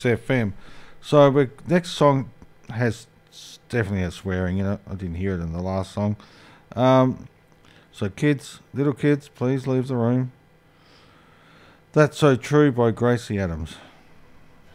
FM. So the next song has definitely has swearing in it. I didn't hear it in the last song. Um, so kids, little kids, please leave the room. That's So True by Gracie Adams.